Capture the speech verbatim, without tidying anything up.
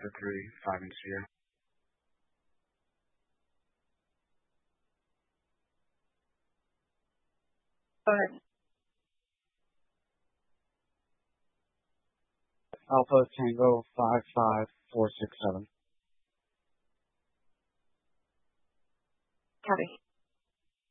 Delta three, five in Sierra. Go ahead. Alpha Tango five five four six seven. Copy.